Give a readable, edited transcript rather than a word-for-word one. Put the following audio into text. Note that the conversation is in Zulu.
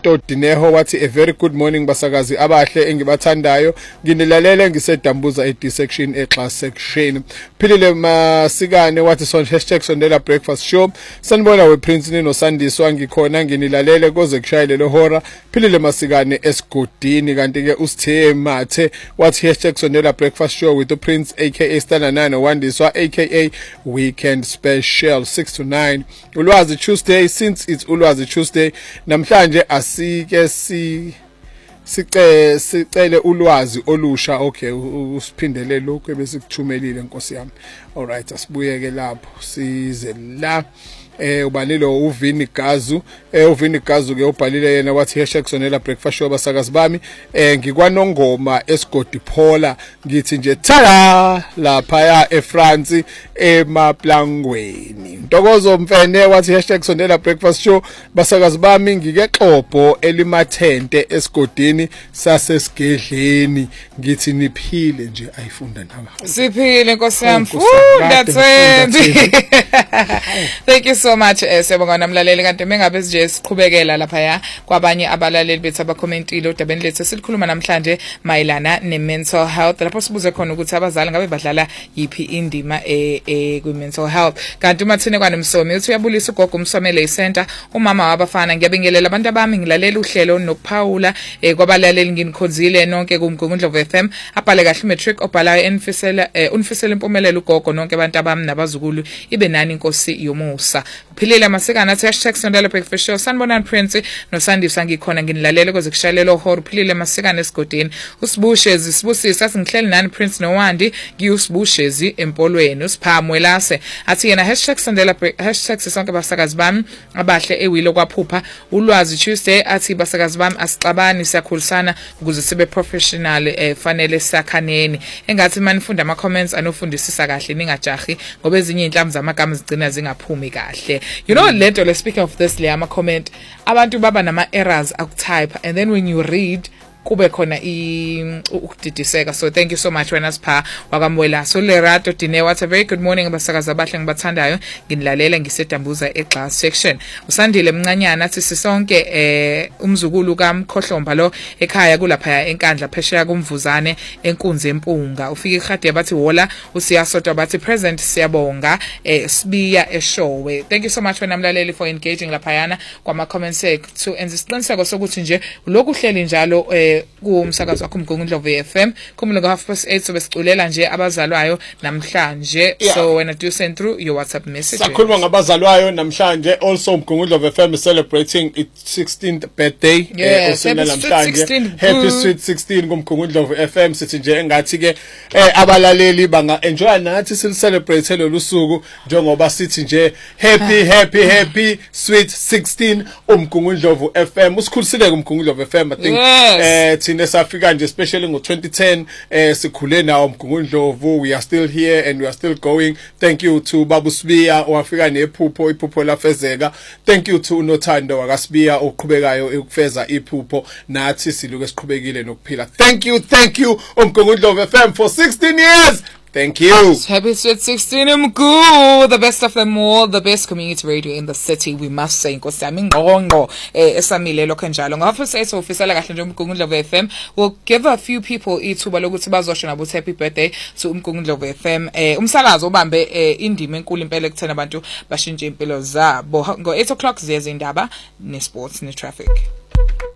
Lerato Dineho wathi a very good morning basakazi abahle engibathandayo nginilalele ngisedambuza e D section e class section. Philile Masikane wathi #sondela breakfast show sanibona we Prince Nino Sandiswa ngikhona nginilalele koze kushayile lo hora. Philile Masikane esigodini kanti ke usithe mathe wathi #sondela breakfast show with the Prince aka Stana 9 Wandiswa aka weekend special 6 to 9 Ulwazi Tuesday. Since it's Ulwazi Tuesday namhlanje asike sicele ulwazi olusha. Okay, usiphindele lokho ebesikuthumelile Nkosi yami. All right, asibuyeke lapho size la ubalilo uVini Gazu uVini Gazu ke ubhalile yena wathi #sondela breakfast show basakazi bami ngikwanongoma esigodi Phola ngithi nje thala lapha ya eFrance emaplangweni. Ntokozo Mfene wathi #sondela breakfast show basakazi bami ngikexhobho elimathente esigodini sasesigedleni ngithi niphile nje ayifunda naba siphile Nkosi yami that's it. Thank you so much siyabonga namlaleli kanti mengabe nje siqhubekela lapha ya kwabanye abalaleli bethu abacommentile udabeni lethu silikhuluma namhlanje mayelana ne-mental health lapho sibuze khona ukuthi abazali ngabe badlala yipi indima kwi-mental health. Kanti uMathine kwaNemsomi uthi uyabulisa ugogo uMsomele Center umama wabafana ngiyabingelela abantu abami ngilalela uhlelo nokuphawula kwabalaleli nginikhonzile nonke kuMgungundlovu FM abhale kahle matric obhalayo unifisela impumelelo ugogo nonke abantu abami nabazukulu ibe nani Nkosi yomusa. Philile Masikane athi #sondela breakfast show sanibonani Prince noSandiswa ngikhona nginilalele koze kushayele lo hora. Philile Masikane esigodini usibushezi sibusisa singihleli nani Prince noWandi ngiyusibushezi empolweni usiphamwe lase athi yena #sondela #sonke basakazi bami abahle ewilo kwaphupha ulwazi Tuesday athi basakazi bami asixabani siyakhulisana ukuze sibe professional fanele sakhaneni engathi manifunda ama comments anofundisisa kahle ningajahi ngoba ezinye inhlamu zamagama zigcina zingaphumi kahle. You know lento le speaking of this le ama comment abantu baba nama errors akutype and then when you read kube khona ukudidiseka. So thank you so much wena sipha wakamwela. So Lerato Dineho wathi very good morning abasakazi abahle ngibathandayo nginilalela ngisedambuza e-class section. Usandile Mncanyana athi sisonke umzukulu kaMkhohlomba lo ekhaya kulapha enkandla phesheya kumvuzane enkunzi empunga ufike ikhadi yabathi wola usiyasodwa bathi present siyabonga sibiya eshowe. Thank you so much wena mlaleli for engaging lapha yana kwama comments to enza isiqiniseko sokuthi nje lokhu uhleli njalo kumsakazo wakho Mgungundlovu FM kumule ngo 8:30 sobe siculela nje abazalwayo namhlanje. So when do send through your WhatsApp message sakhuluma ngabazalwayo namhlanje also Mgungundlovu FM is celebrating its 16th birthday namhlanje happy sweet 16 kuMgungundlovu FM sithi nje engathi ke abalaleli banga enjoy nathi sil celebrate lolu suku njengoba sithi nje happy sweet 16 uMgungundlovu FM usikhulisile kuMgungundlovu FM I think thina safika nje especially ngo2010 sikhule nawo Mgungundlovu. We are still here and we are still going. Thank you to Babu Sibiya owafika iphupho lafezeka. Thank you to uNothando wakasibiya oqhubekayo ukufeza iphupho nathi siluke siqhubekile nokuphila. Thank you Mgungundlovu FM for 16 years. Thank you. Happy sweet 16 Mgu, the best of them all, the best community radio in the city, we must say. Nkosi yami ngqonqo esamile lokho njalo. Ngafisa officially kahle nje uMgungundlovu FM. We'll give a few people ithuba lokuthi bazosho nabo happy birthday to uMgungundlovu FM. Umsakazo ubambe indima enkulu impela ekuthena abantu bashintshe impilo zabo. Ngo 8 o'clock ziyeza indaba ne sports ne traffic.